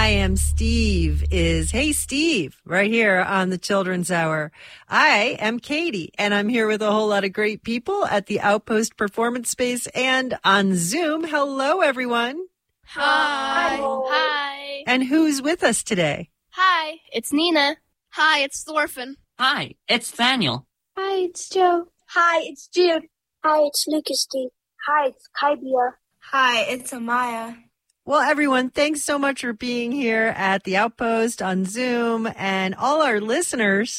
I am Steve is Hey Steve right here on the Children's Hour. I am Katie and I'm here with a whole lot of great people at the Outpost Performance Space and on Zoom. Hello, everyone. Hi. Hi. And who's with us today? Hi, it's Nina. Hi, it's Thorfinn. Hi, it's Daniel. Hi, it's Joe. Hi, it's Jude. Hi, it's Lucas Steve. Hi, it's Kaibia. Hi, it's Amaya. Well, everyone, thanks so much for being here at the Outpost on Zoom and all our listeners.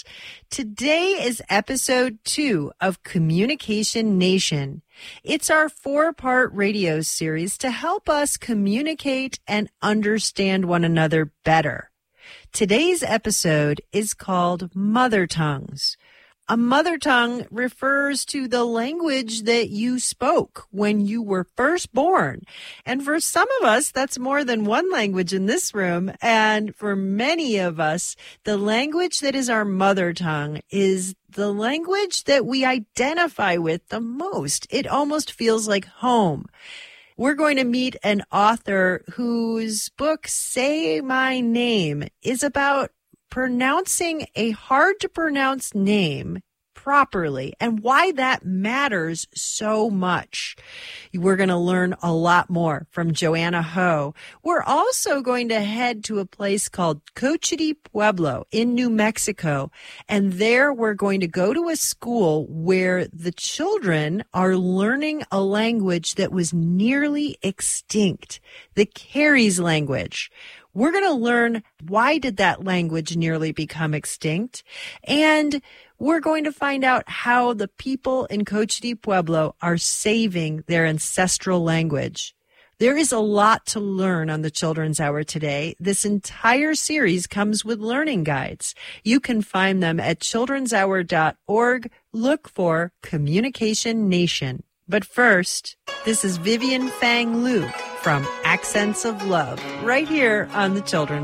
Today is episode 2 of Communication Nation. It's our 4-part radio series to help us communicate and understand one another better. Today's episode is called Mother Tongues. A mother tongue refers to the language that you spoke when you were first born. And for some of us, that's more than one language in this room. And for many of us, the language that is our mother tongue is the language that we identify with the most. It almost feels like home. We're going to meet an author whose book, Say My Name, is about pronouncing a hard-to-pronounce name properly and why that matters so much. We're going to learn a lot more from Joanna Ho. We're also going to head to a place called Cochiti Pueblo in New Mexico, and there we're going to go to a school where the children are learning a language that was nearly extinct, the Carries language. We're going to learn why did that language nearly become extinct, and we're going to find out how the people in Cochiti Pueblo are saving their ancestral language. There is a lot to learn on the Children's Hour today. This entire series comes with learning guides. You can find them at childrenshour.org. Look for Communication Nation. But first, this is Vivian Fang Liu from Accents of Love, right here on the Children's